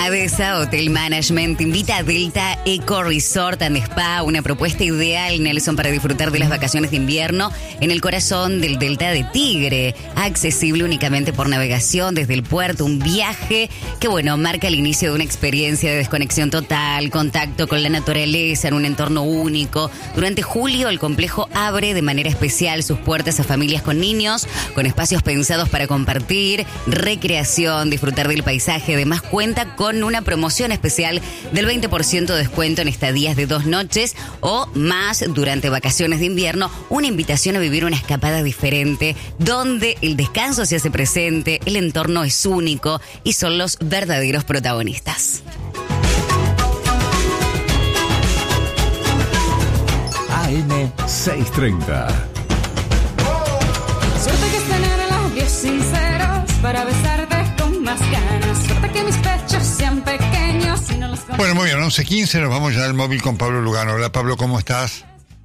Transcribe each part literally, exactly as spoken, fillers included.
ADESA Hotel Management invita a Delta Eco Resort and Spa, una propuesta ideal, Nelson, para disfrutar de las vacaciones de invierno en el corazón del Delta de Tigre, accesible únicamente por navegación desde el puerto, un viaje que, bueno, marca el inicio de una experiencia de desconexión total, contacto con la naturaleza en un entorno único. Durante julio, el complejo abre de manera especial sus puertas a familias con niños, con espacios pensados para compartir, recreación, disfrutar del paisaje. Además, cuenta con una promoción especial del veinte por ciento de descuento en estadías de dos noches o más durante vacaciones de invierno. Una invitación a vivir una escapada diferente, donde el descanso se hace presente, el entorno es único y son los verdaderos protagonistas. A M seiscientos treinta. Suerte que es tener labios sinceros para besarte con más ganas. Suerte que mis pechos sean pequeños y no los con... Bueno, muy bien, once quince, nos vamos ya al móvil con Pablo Lugano. Hola, Pablo, ¿cómo estás?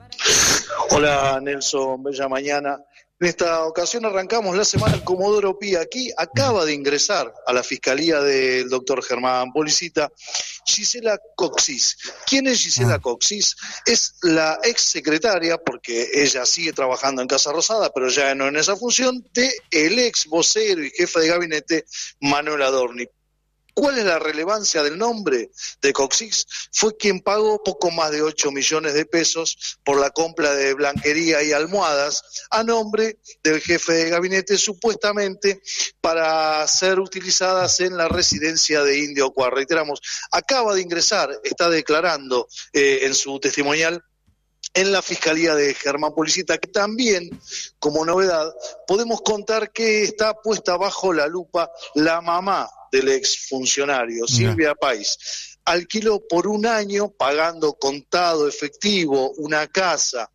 Hola, Nelson, bella mañana. En esta ocasión arrancamos la semana en Comodoro Pi. Aquí acaba de ingresar a la fiscalía del doctor Germán Policita Gisela Coxis. ¿Quién es Gisela Coxis? Es la ex secretaria, porque ella sigue trabajando en Casa Rosada, pero ya no en esa función, de el ex vocero y jefe de gabinete Manuel Adorni. ¿Cuál es la relevancia del nombre de Coxis? Fue quien pagó poco más de ocho millones de pesos por la compra de blanquería y almohadas a nombre del jefe de gabinete, supuestamente para ser utilizadas en la residencia de Indio Cuar. Reiteramos, acaba de ingresar, está declarando eh, en su testimonial en la Fiscalía de Germán Policita, que también, como novedad, podemos contar que está puesta bajo la lupa la mamá del exfuncionario, Silvia Pais. Alquiló por un año, pagando contado efectivo, una casa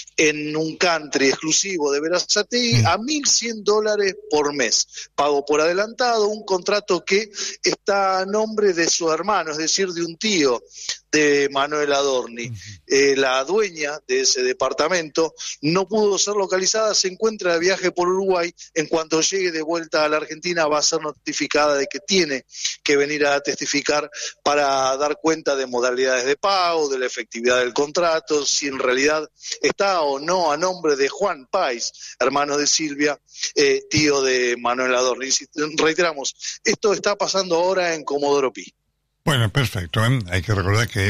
en un country exclusivo de Berazategui a mil cien dólares por mes. Pago por adelantado, un contrato que está a nombre de su hermano, es decir, de un tío de Manuel Adorni. Eh, la dueña de ese departamento no pudo ser localizada, se encuentra de viaje por Uruguay. En cuanto llegue de vuelta a la Argentina va a ser notificada de que tiene que venir a testificar para dar cuenta de modalidades de pago, de la efectividad del contrato, si en realidad está o no a nombre de Juan Pais, hermano de Silvia, eh, tío de Manuel Adorni. Reiteramos, esto está pasando ahora en Comodoro Pi. Bueno, perfecto. ¿eh? Hay que recordar que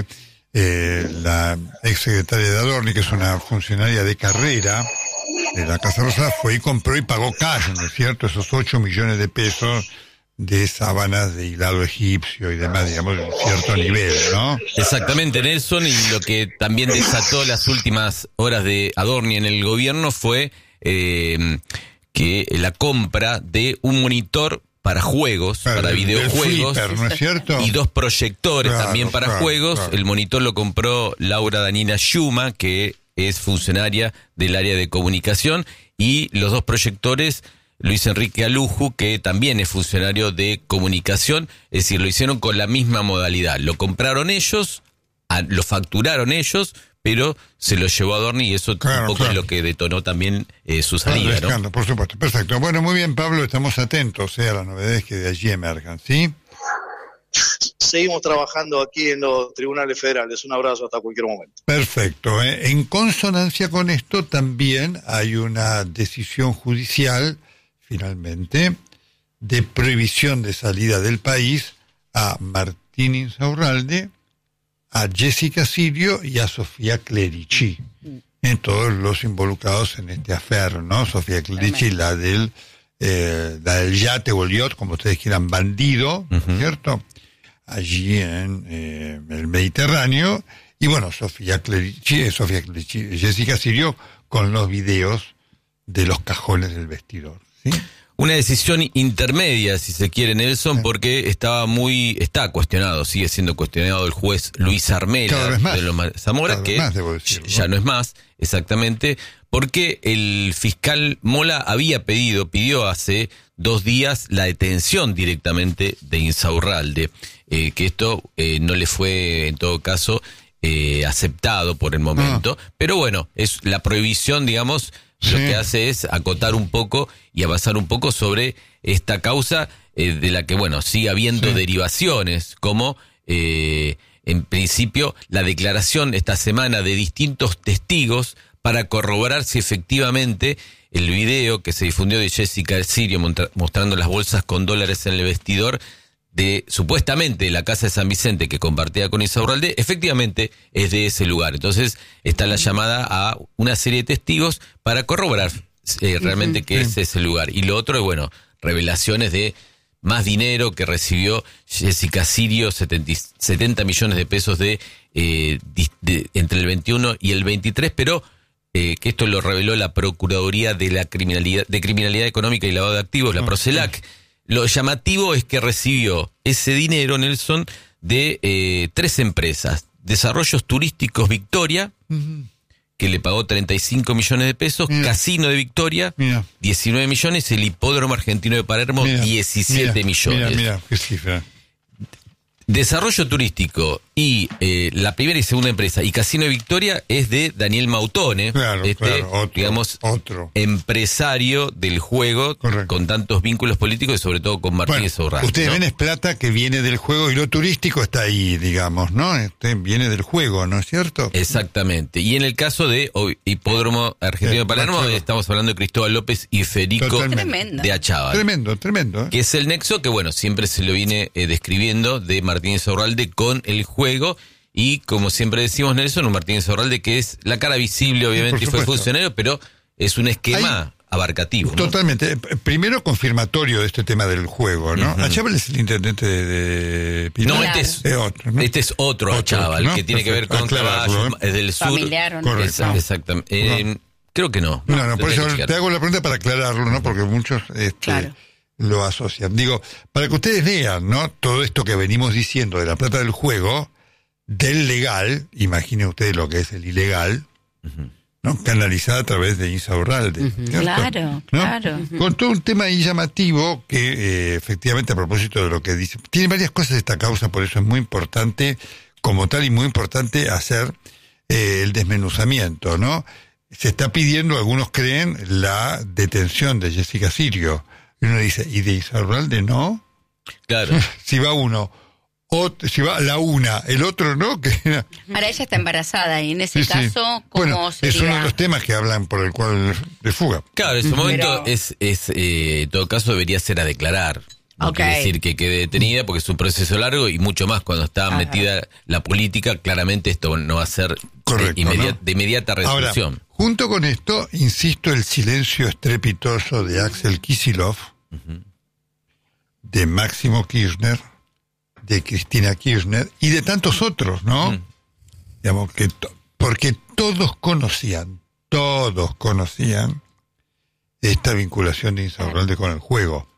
eh, la ex secretaria de Adorni, que es una funcionaria de carrera de la Casa Rosada, fue y compró y pagó cash, ¿no es cierto? Esos ocho millones de pesos de sábanas de hilado egipcio y demás, digamos, de un cierto nivel, ¿no? Exactamente, Nelson, y lo que también desató las últimas horas de Adorni en el gobierno fue eh, que la compra de un monitor para juegos, claro, para videojuegos, flipper, ¿no es cierto? Y dos proyectores claro, también para claro, juegos. Claro. El monitor lo compró Laura Danina Schuma, que es funcionaria del área de comunicación, y los dos proyectores Luis Enrique Aluju, que también es funcionario de comunicación, es decir, lo hicieron con la misma modalidad. Lo compraron ellos, a, lo facturaron ellos, pero se lo llevó Adorni y eso claro, un poco claro. es lo que detonó también eh, su salida, claro, ¿no? Por supuesto, perfecto. Bueno, muy bien, Pablo, estamos atentos eh, a las novedades que de allí emerjan, ¿sí? Seguimos trabajando aquí en los tribunales federales. Un abrazo hasta cualquier momento. Perfecto. ¿eh? En consonancia con esto también hay una decisión judicial, finalmente, de prohibición de salida del país a Martín Insaurralde, a Jessica Sirio y a Sofía Clerici, en todos los involucrados en este affair, ¿no? Sofía Clerici, la del, eh, la del yate o el yacht, como ustedes quieran, bandido, uh-huh. ¿cierto? Allí en, eh, en el Mediterráneo, y bueno, Sofía Clerici, eh, Sofía Clerici, Jessica Sirio, con los videos de los cajones del vestidor, ¿sí? Una decisión intermedia, si se quiere, Nelson, porque estaba muy, está cuestionado, sigue siendo cuestionado el juez Luis Armela de los Zamora, que más, decirlo, ya ¿no? no es más, exactamente, porque el fiscal Mola había pedido, pidió hace dos días la detención directamente de Insaurralde, eh, que esto eh, no le fue, en todo caso, eh, aceptado por el momento, ah. pero bueno, es la prohibición, digamos, sí. lo que hace es acotar un poco y avanzar un poco sobre esta causa eh, de la que, bueno, sigue habiendo sí. derivaciones, como eh, en principio la declaración esta semana de distintos testigos para corroborar si efectivamente el video que se difundió de Jessica Sirio mostrando las bolsas con dólares en el vestidor de supuestamente la casa de San Vicente que compartía con Insaurralde, efectivamente es de ese lugar. Entonces está la llamada a una serie de testigos para corroborar eh, realmente que es ese lugar. Y lo otro es, bueno, revelaciones de más dinero que recibió Jessica Sirio, setenta millones de pesos de, eh, de, de entre el veintiuno y el veintitrés, pero eh, que esto lo reveló la Procuraduría de la Criminalidad, de Criminalidad Económica y Lavado de Activos, la Procelac. Lo llamativo es que recibió ese dinero, Nelson, de eh, tres empresas. Desarrollos Turísticos Victoria, uh-huh. que le pagó treinta y cinco millones de pesos. Mira. Casino de Victoria, mira. diecinueve millones. El Hipódromo Argentino de Palermo, mira. diecisiete mira. millones. Mira, mira, qué cifra. Desarrollo Turístico y eh, la primera y segunda empresa y Casino de Victoria es de Daniel Mautone, claro, este, claro, otro, digamos, otro. empresario del juego. Correcto. Con tantos vínculos políticos y sobre todo con Martínez bueno, Urralde. Ustedes ¿no? ven es plata que viene del juego y lo turístico está ahí, digamos, ¿no? Este viene del juego, ¿no es cierto? Exactamente. Y en el caso de oh, Hipódromo Argentino de Palermo, claro. estamos hablando de Cristóbal López y Federico Totalmente. de Achával. Tremendo, tremendo. ¿eh? Que es el nexo que, bueno, siempre se lo viene eh, describiendo de Martínez Urralde con el juego y, como siempre decimos, Nelson, un Martínez Urralde que es la cara visible, obviamente, y fue funcionario, pero es un esquema Hay, abarcativo. ¿no? Totalmente. Primero confirmatorio de este tema del juego, ¿no? Uh-huh. Achával es el intendente de, de Pilar. No, este es, es otro, ¿no? Este es otro, otro Achával, ¿no? que tiene Perfecto. que ver con caballos, ¿no? Es del sur. Familiar, ¿no? Correcto. Exactamente. Eh, no. Creo que no. No, no, no por eso te hago la pregunta para aclararlo, ¿no? Porque muchos este, claro. lo asocian. Digo, para que ustedes vean, ¿no? Todo esto que venimos diciendo de la plata del juego, del legal, imaginen ustedes lo que es el ilegal, uh-huh. ¿no? Canalizada a través de Insaurralde. Uh-huh. Claro, ¿no? claro. Con todo un tema ahí llamativo que, eh, efectivamente, a propósito de lo que dice, tiene varias cosas esta causa, por eso es muy importante, como tal, y muy importante hacer eh, el desmenuzamiento, ¿no? Se está pidiendo, algunos creen, la detención de Jessica Sirio. Y uno dice, ¿y de Insaurralde no? Claro. Si va uno, otro, si va la una, el otro no. Que... Ahora ella está embarazada y en ese sí, caso, sí. ¿cómo bueno, sería? Es uno de los temas que hablan por el cual de fuga. Claro, en su momento Pero... es, es eh, en todo caso debería ser a declarar. No okay. quiere decir que quede detenida porque es un proceso largo y mucho más cuando está Ajá. metida la política, claramente esto no va a ser Correcto, de, inmediat, ¿no? de inmediata resolución. Ahora, junto con esto, insisto, el silencio estrepitoso de Axel Kicillof, uh-huh. de Máximo Kirchner, de Cristina Kirchner y de tantos otros, ¿no? Uh-huh. Digamos que to- porque todos conocían, todos conocían esta vinculación de Insaurralde con el juego.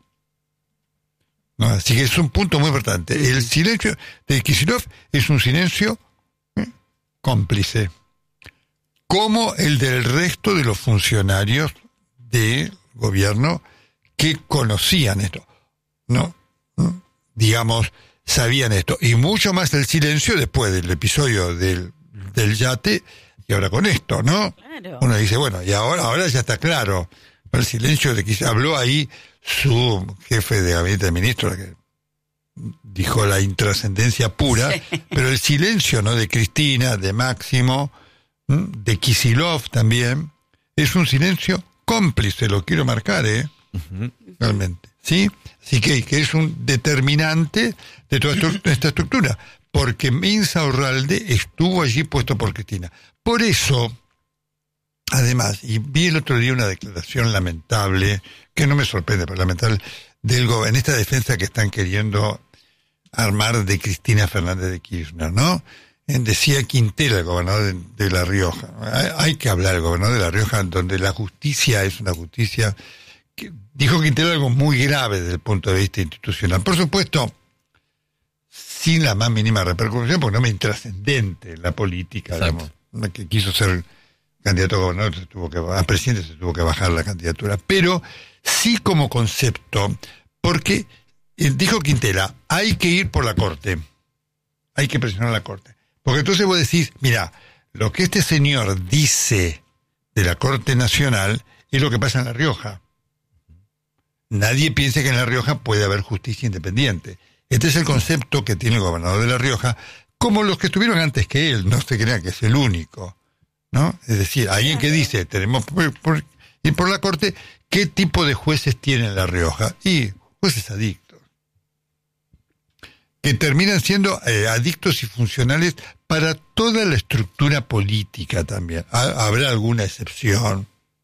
No, así que es un punto muy importante. El silencio de Kicillof es un silencio ¿eh? cómplice, como el del resto de los funcionarios del gobierno que conocían esto, ¿no? ¿no? Digamos, sabían esto. Y mucho más el silencio después del episodio del, del yate y ahora con esto, ¿no? Claro. Uno dice, bueno, y ahora, ahora ya está claro. El silencio de que habló ahí su jefe de gabinete de ministros, que dijo la intrascendencia pura, sí. Pero el silencio, ¿no? De Cristina, de Máximo, de Kicillof también, es un silencio cómplice, lo quiero marcar, ¿eh? Uh-huh. Realmente, ¿sí? Así que, que es un determinante de toda esta estructura, porque Insaurralde estuvo allí puesto por Cristina. Por eso, además, y vi el otro día una declaración lamentable, que no me sorprende, pero lamentable, del go- en esta defensa que están queriendo armar de Cristina Fernández de Kirchner, ¿no? En, decía Quintela, el gobernador de, de La Rioja. Hay, hay que hablar del gobernador de La Rioja, donde la justicia es una justicia que, dijo Quintela algo muy grave desde el punto de vista institucional. Por supuesto, sin la más mínima repercusión, porque no me intrascendente en la política, digamos, que quiso ser candidato a gobernador, se tuvo que, a presidente se tuvo que bajar la candidatura, pero sí como concepto, porque eh, dijo Quintela, hay que ir por la corte, hay que presionar a la corte, porque entonces vos decís, mira, lo que este señor dice de la Corte Nacional es lo que pasa en La Rioja. Nadie piensa que en La Rioja puede haber justicia independiente. Este es el concepto que tiene el gobernador de La Rioja, como los que estuvieron antes que él, no se crea que es el único, ¿no? Es decir, alguien que dice, tenemos por, por, ir por la corte, ¿qué tipo de jueces tiene en La Rioja? Y jueces adictos, que terminan siendo eh, adictos y funcionales para toda la estructura política también. Ha, habrá alguna excepción,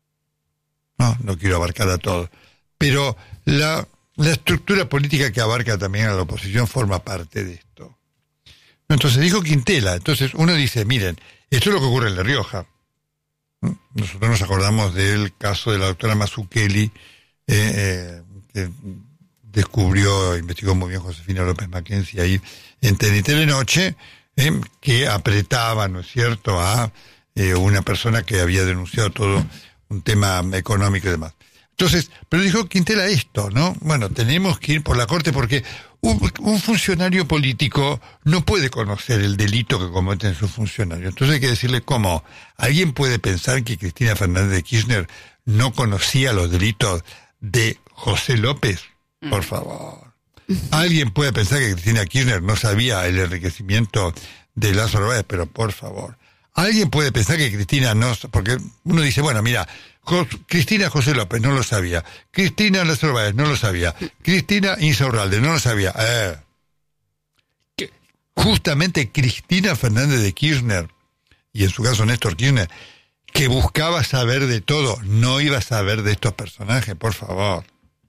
no, no quiero abarcar a todos, pero la, la estructura política que abarca también a la oposición forma parte de esto. Entonces dijo Quintela, entonces uno dice, miren, esto es lo que ocurre en La Rioja. Nosotros nos acordamos del caso de la doctora Mazzucchelli, eh, eh, que descubrió, investigó muy bien Josefina López Mackenzie ahí en T N T de Noche, eh, que apretaba, ¿no es cierto?, a eh, una persona que había denunciado todo un tema económico y demás. Entonces, pero dijo Quintela esto, ¿no? Bueno, tenemos que ir por la corte porque un, un funcionario político no puede conocer el delito que cometen sus funcionarios. Entonces hay que decirle cómo. ¿Alguien puede pensar que Cristina Fernández de Kirchner no conocía los delitos de José López? Por favor. ¿Alguien puede pensar que Cristina Kirchner no sabía el enriquecimiento de Lázaro Báez? Pero por favor. ¿Alguien puede pensar que Cristina no... Porque uno dice, bueno, mira, Jos, Cristina José López no lo sabía. Cristina Lázaro Báez no lo sabía. Cristina Insaurralde no lo sabía. Eh. Que justamente Cristina Fernández de Kirchner, y en su caso Néstor Kirchner, que buscaba saber de todo, no iba a saber de estos personajes, por favor.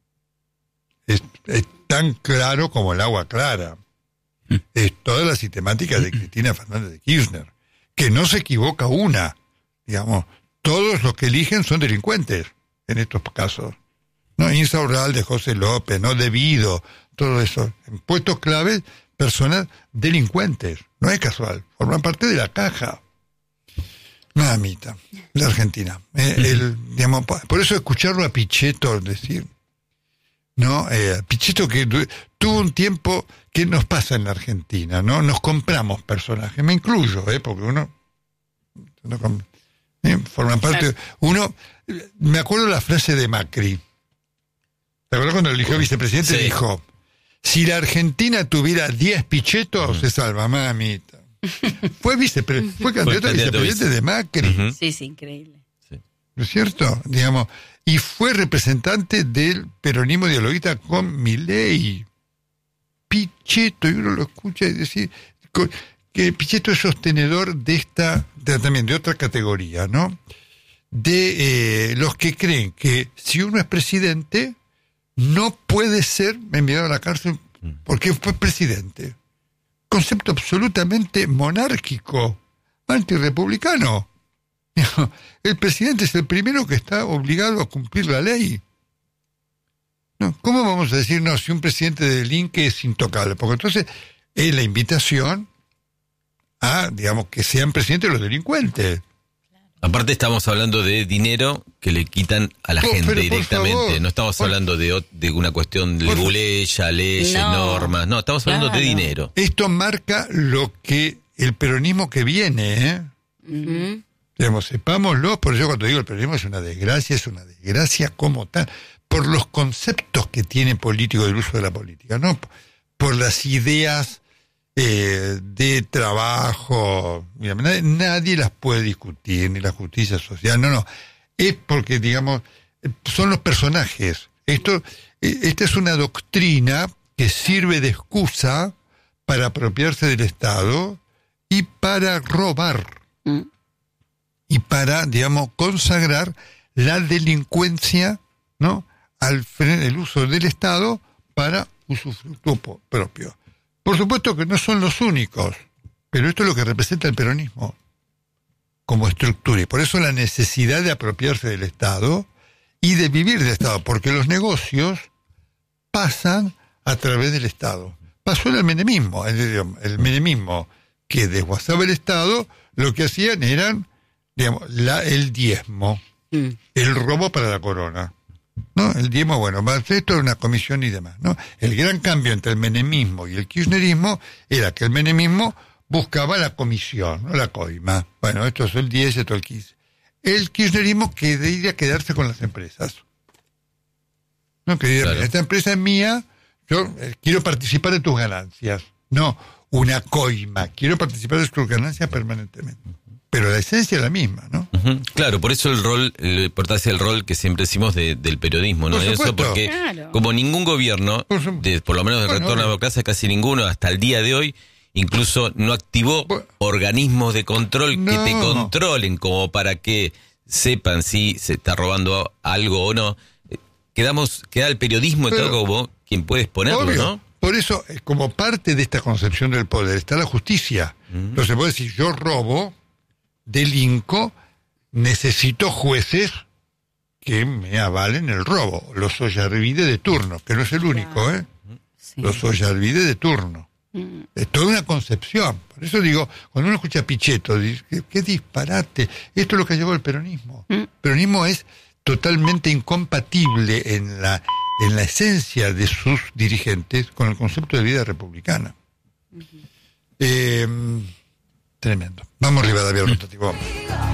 Es, es tan claro como el agua clara. Es toda la sistemática de Cristina Fernández de Kirchner. Que no se equivoca una, digamos, todos los que eligen son delincuentes en estos casos. No, Insaurralde, José López, no Debido, todo eso. En puestos claves, personas delincuentes. No es casual, forman parte de la caja. Mamita, la Argentina. Eh, el, digamos, por eso escucharlo a Pichetto decir, ¿no? Eh, Pichetto que tuvo un tiempo que nos pasa en la Argentina, ¿no? Nos compramos personajes, me incluyo, ¿eh? Porque uno, uno ¿eh? forma parte, uno, me acuerdo la frase de Macri, ¿te acuerdas cuando eligió vicepresidente? Sí. Dijo, si la Argentina tuviera diez Pichettos, uh-huh. se salva, mamita. Fue vicepre, fue candidato a vicepresidente de Macri. Uh-huh. Sí, sí, increíble. Sí. ¿No es cierto? Digamos, y fue representante del peronismo dialoguista con Milei. Pichetto, y uno lo escucha y decir que Pichetto es sostenedor de esta, de, también de otra categoría, ¿no? De eh, los que creen que si uno es presidente, no puede ser enviado a la cárcel porque fue presidente. Concepto absolutamente monárquico, antirrepublicano. El presidente es el primero que está obligado a cumplir la ley. No, ¿cómo vamos a decir, no, si un presidente delinque es intocable? Porque entonces es la invitación a, digamos, que sean presidentes los delincuentes. Aparte estamos hablando de dinero que le quitan a la oh, gente directamente. Favor, no estamos por... hablando de, de una cuestión de leguleya, leyes, no. normas. No, estamos hablando claro. de dinero. Esto marca lo que el peronismo que viene, ¿eh? Uh-huh. Digamos, sepámoslo, por eso cuando digo el peronismo es una desgracia, es una desgracia como tal, por los conceptos que tiene político del uso de la política, ¿no? Por las ideas eh, de trabajo, mira, nadie, nadie las puede discutir, ni la justicia social, no, no, es porque, digamos, son los personajes. Esto, esta es una doctrina que sirve de excusa para apropiarse del Estado y para robar. Mm. Y para, digamos, consagrar la delincuencia, ¿no?, al el uso del Estado para usufructo propio. Por supuesto que no son los únicos, pero esto es lo que representa el peronismo como estructura, y por eso la necesidad de apropiarse del Estado y de vivir del Estado, porque los negocios pasan a través del Estado. Pasó en el menemismo, el, el menemismo que desguazaba el Estado, lo que hacían eran, digamos, la, el diezmo, mm. el robo para la corona, ¿no? El diezmo, bueno, esto era una comisión y demás, ¿no? El gran cambio entre el menemismo y el kirchnerismo era que el menemismo buscaba la comisión, no la coima. Bueno, esto es el diez, esto es el quince. el kirchnerismo quería quedarse con las empresas. No, quería, claro. Esta empresa es mía, yo eh, quiero participar de tus ganancias. No, una coima, quiero participar de tus ganancias permanentemente. Pero la esencia es la misma, ¿no? Uh-huh. Claro, por eso el rol, la importancia del rol que siempre decimos de, del periodismo, ¿no? Por eso porque claro. como ningún gobierno, por, de, por lo menos del bueno, retorno a la democracia, casi ninguno, hasta el día de hoy, incluso no activó bueno, organismos de control no. que te controlen como para que sepan si se está robando algo o no. Quedamos, queda el periodismo Pero, todo como quien puede exponerlo, obvio. ¿No? Por eso, como parte de esta concepción del poder, está la justicia. Uh-huh. Entonces puede decir, yo robo, delinco, necesito jueces que me avalen el robo. Los Ollarvide de turno, que no es el único, ¿eh? Sí. Los Ollarvide de turno. Mm. Es toda una concepción. Por eso digo, cuando uno escucha a Pichetto, dice, ¿qué, qué disparate? Esto es lo que llevó el peronismo. Mm. El peronismo es totalmente incompatible en la, en la esencia de sus dirigentes con el concepto de vida republicana. Uh-huh. Eh, tremendo. Vamos, Rivadavia, rotativo.